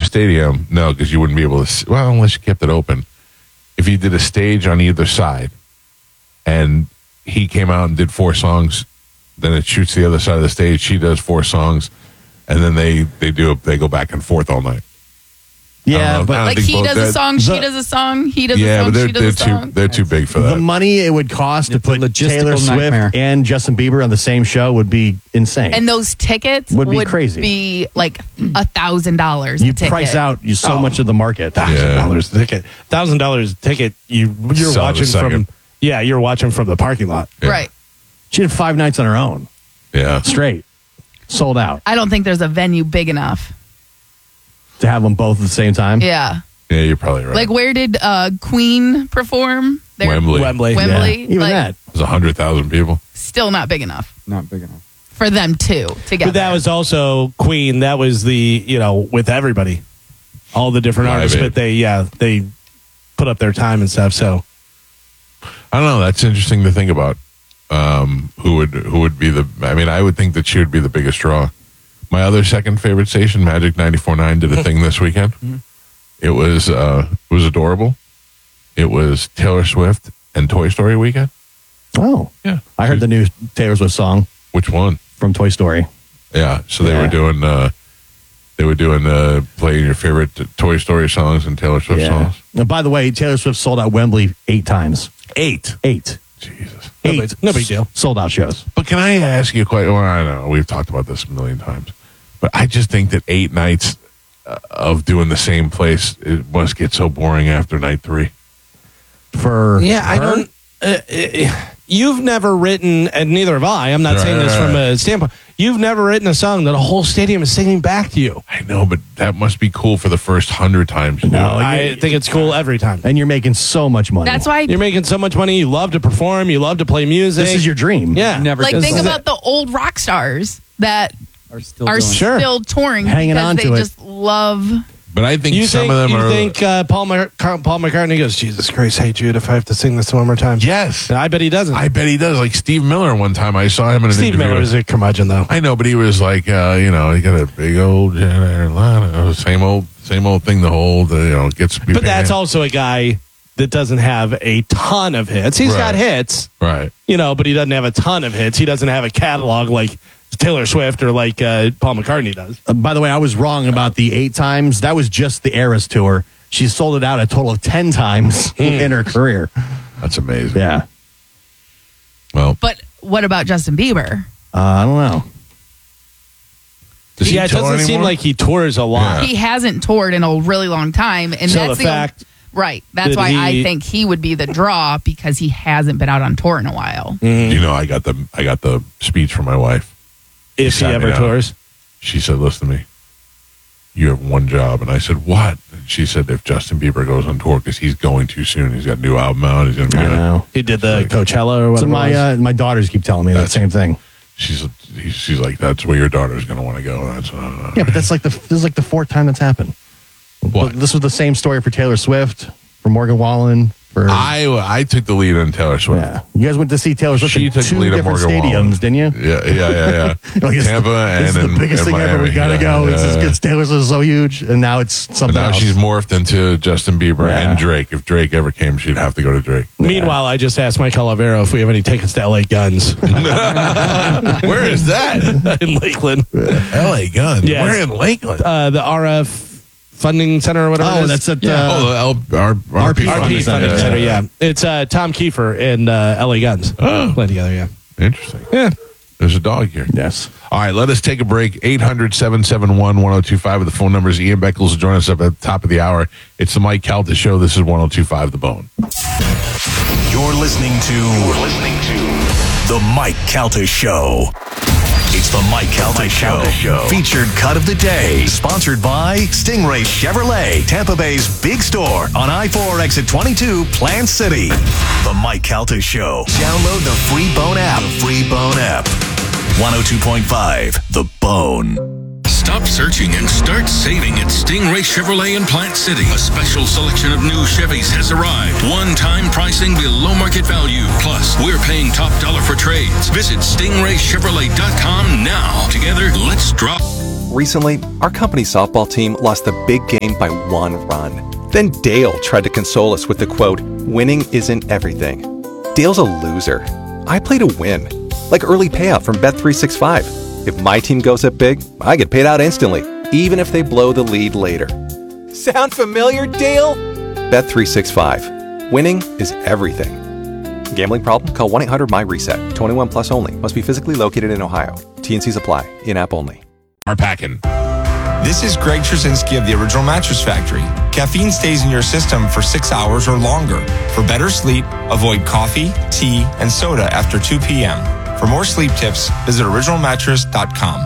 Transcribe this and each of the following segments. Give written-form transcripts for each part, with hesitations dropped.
stadium, no, because you wouldn't be able to. Well, unless you kept it open. If you did a stage on either side, and he came out and did 4 songs, then it shoots the other side of the stage. She does 4 songs, and then they go back and forth all night. Yeah, but like he does a song, she does a song, he does a song, she does a song. They're too big for that. The money it would cost to put Taylor Swift and Justin Bieber on the same show would be insane. And those tickets would be crazy. Be like $1,000. You price out so much of the market. $1,000 ticket. $1,000 ticket. You're watching from. Yeah, you're watching from the parking lot. Yeah. Right. She did 5 nights on her own. Yeah, straight, sold out. I don't think there's a venue big enough to have them both at the same time. Yeah. Yeah, you're probably right. Like, where did Queen perform? Wembley. Yeah. Even like, that. It was 100,000 people. Still not big enough. Not big enough. For them two together. But that was also Queen. That was with everybody. All the different artists. But they put up their time and stuff, so. I don't know. That's interesting to think about. Who would be I would think that she would be the biggest draw. My other second favorite station, Magic 94.9, did a thing this weekend. It was adorable. It was Taylor Swift and Toy Story weekend. Oh, yeah. I heard the new Taylor Swift song. Which one? From Toy Story. Yeah. So they were doing playing your favorite Toy Story songs and Taylor Swift songs. And by the way, Taylor Swift sold out Wembley 8 times. 8. Jesus. 8. No big deal. Sold out shows. But can I ask you a question? Well, I know we've talked about this a million times, but I just think that 8 nights of doing the same place, it must get so boring after night 3. I don't. You've never written, and neither have I. I'm not saying this from a standpoint. You've never written a song that a whole stadium is singing back to you. I know, but that must be cool for the first 100 times. No, I think it's cool every time. And you're making so much money. That's why you're making so much money. You love to perform. You love to play music. This is your dream. Yeah. Think about the old rock stars that are still touring hanging because on they to it. just love. But I think some of them are. You think Paul McCartney goes, Jesus Christ, hey Jude, if I have to sing this one more time? Yes. I bet he doesn't. I bet he does. Like Steve Miller one time, I saw him in an Steve interview. Miller is a curmudgeon, though. I know, but he was like, he got a big old same old thing to hold. Gets. But that's also a guy that doesn't have a ton of hits. He's got hits, right? But he doesn't have a ton of hits. He doesn't have a catalog like Taylor Swift or like Paul McCartney does. By the way, I was wrong about the 8 times. That was just the Eras tour. She sold it out a total of 10 times in her career. That's amazing. Yeah. Well, but what about Justin Bieber? I don't know. It doesn't seem like he tours a lot. Yeah. He hasn't toured in a really long time, and so that's the fact. Right. That's why I think he would be the draw because he hasn't been out on tour in a while. I got the speech from my wife. If he ever tours, she said, "Listen to me. You have one job." And I said, "What?" And she said, "If Justin Bieber goes on tour, because he's going too soon. He's got a new album out. He's going to be." I know. He did the Coachella or whatever. So my daughters keep telling me that same thing. She's like, "That's where your daughter's going to want to go." That's yeah, but this is like the 4th time that's happened. What? This was the same story for Taylor Swift, for Morgan Wallen. I took the lead on Taylor Swift. Yeah, you guys went to see Taylor Swift in 2 different stadiums, didn't you? Yeah. Tampa this is the biggest thing ever. We gotta go. It's Taylor Swift is so huge, and now it's something now else. She's morphed into Justin Bieber and Drake. If Drake ever came, she'd have to go to Drake. Meanwhile, I just asked Mike Olivero if we have any tickets to LA Guns. Where is that? In Lakeland. LA Guns? Yes. Where in Lakeland? The RF Funding Center or whatever. Oh, that's at the RP Funding Center. Yeah, it's Tom Kiefer and LA Guns play together. Yeah, interesting. Yeah, there's a dog here. Yes. All right, let us take a break. 800-771-1025 with the phone numbers. Ian Beckles will join us up at the top of the hour. It's the Mike Calta Show. This is 102.5 The Bone. You're listening to the Mike Calta Show. It's the Mike Calta Show. Featured cut of the day. Sponsored by Stingray Chevrolet, Tampa Bay's big store on I-4 exit 22, Plant City. The Mike Calta Show. Download the free Bone app. 102.5 The Bone. Stop searching and start saving at Stingray Chevrolet in Plant City. A special selection of new Chevys has arrived. One-time pricing below market value. Plus, we're paying top dollar for trades. Visit stingraychevrolet.com now. Together, let's drop. Recently, our company softball team lost the big game by 1 run. Then Dale tried to console us with the quote, "Winning isn't everything." Dale's a loser. I play to win. Like early payout from Bet365. If my team goes up big, I get paid out instantly, even if they blow the lead later. Sound familiar, Dale? Bet365. Winning is everything. Gambling problem? Call 1-800-MY-RESET. 21 plus only. Must be physically located in Ohio. T&Cs apply. In-app only. Are packing. This is Greg Trzynski of the Original Mattress Factory. Caffeine stays in your system for 6 hours or longer. For better sleep, avoid coffee, tea, and soda after 2 p.m. For more sleep tips, visit originalmattress.com.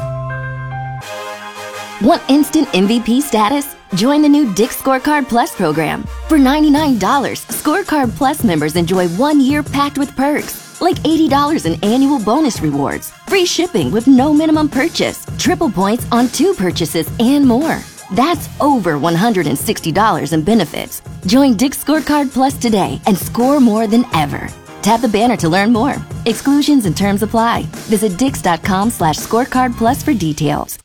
Want instant MVP status? Join the new Dick's Scorecard Plus program. For $99, Scorecard Plus members enjoy 1 year packed with perks, like $80 in annual bonus rewards, free shipping with no minimum purchase, triple points on 2 purchases, and more. That's over $160 in benefits. Join Dick's Scorecard Plus today and score more than ever. Tap the banner to learn more. Exclusions and terms apply. Visit dix.com/scorecard plus for details.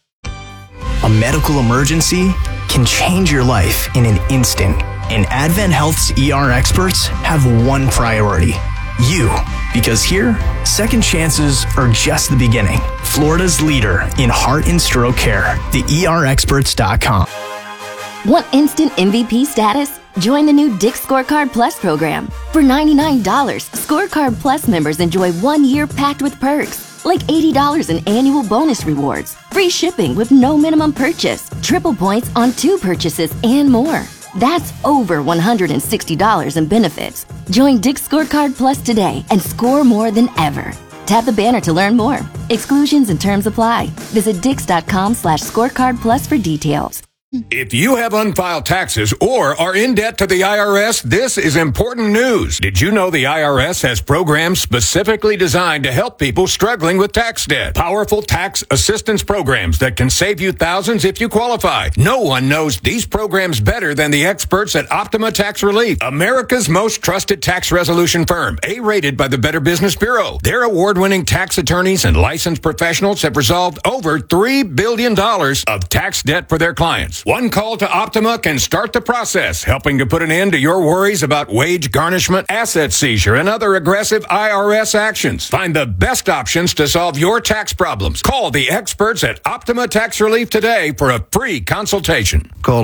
A medical emergency can change your life in an instant. And Advent Health's ER experts have one priority: you. Because here, second chances are just the beginning. Florida's leader in heart and stroke care, the ERexperts.com. Want instant MVP status? Join the new Dick's Scorecard Plus program. For $99, Scorecard Plus members enjoy 1 year packed with perks, like $80 in annual bonus rewards, free shipping with no minimum purchase, triple points on 2 purchases, and more. That's over $160 in benefits. Join Dick's Scorecard Plus today and score more than ever. Tap the banner to learn more. Exclusions and terms apply. Visit dix.com/scorecard plus for details. If you have unfiled taxes or are in debt to the IRS, this is important news. Did you know the IRS has programs specifically designed to help people struggling with tax debt? Powerful tax assistance programs that can save you thousands if you qualify. No one knows these programs better than the experts at Optima Tax Relief, America's most trusted tax resolution firm, A-rated by the Better Business Bureau. Their award-winning tax attorneys and licensed professionals have resolved over $3 billion of tax debt for their clients. One call to Optima can start the process, helping to put an end to your worries about wage garnishment, asset seizure, and other aggressive IRS actions. Find the best options to solve your tax problems. Call the experts at Optima Tax Relief today for a free consultation. Call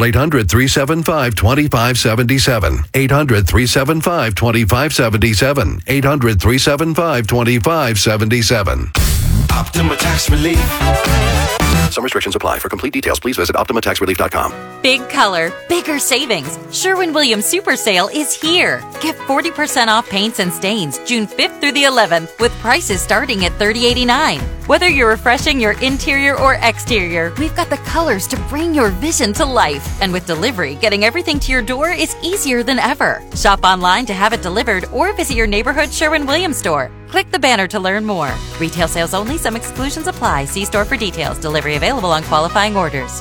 800-375-2577. 800-375-2577. 800-375-2577. Optima Tax Relief. Some restrictions apply. For complete details, please visit OptimaTaxRelief.com. Big color, bigger savings. Sherwin-Williams Super Sale is here. Get 40% off paints and stains June 5th through the 11th with prices starting at $30.89. Whether you're refreshing your interior or exterior, we've got the colors to bring your vision to life. And with delivery, getting everything to your door is easier than ever. Shop online to have it delivered or visit your neighborhood Sherwin-Williams store. Click the banner to learn more. Retail sales only. Some exclusions apply. See store for details. Delivery available on qualifying orders.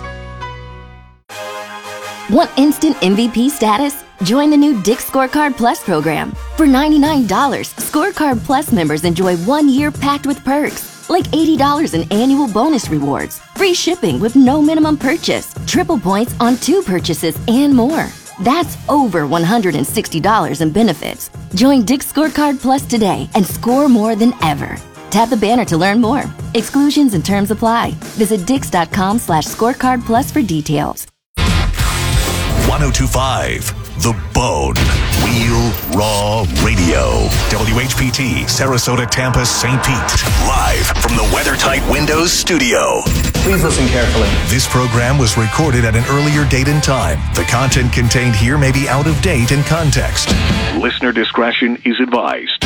Want instant MVP status? Join the new Dick's Scorecard Plus program. For $99, Scorecard Plus members enjoy 1 year packed with perks, like $80 in annual bonus rewards, free shipping with no minimum purchase, triple points on 2 purchases, and more. That's over $160 in benefits. Join Dick's Scorecard Plus today and score more than ever. Tap the banner to learn more. Exclusions and terms apply. Visit dix.com/scorecard plus for details. 1025 The Bone. Real Raw Radio. WHPT, Sarasota, Tampa, St. Pete. Live from the WeatherTight Windows studio. Please listen carefully. This program was recorded at an earlier date and time. The content contained here may be out of date in context. Listener discretion is advised.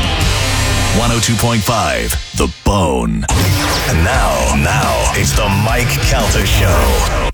102.5 The Bone. And now, it's the Mike Calta Show.